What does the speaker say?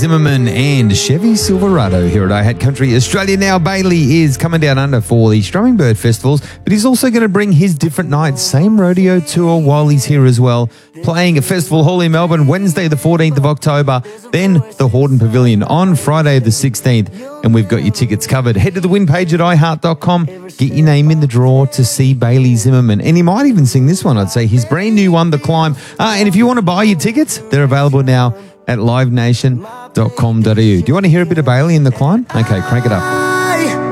Zimmerman and Chevy Silverado here at iHat Country Australia. Now, Bailey is coming down under for the Strumming Bird Festivals, but he's also going to bring his Different Nights, same rodeo tour while he's here as well, playing at Festival Hall in Melbourne Wednesday the 14th of October, then the Hordern Pavilion on Friday the 16th, and we've got your tickets covered. Head to the win page at iHeart.com, get your name in the draw to see Bailey Zimmerman, and he might even sing this one, I'd say, his brand new one, The Climb. And if you want to buy your tickets, they're available now at livenation.com.au. Do you want to hear a bit of Bailey in The Climb? Okay, crank it up.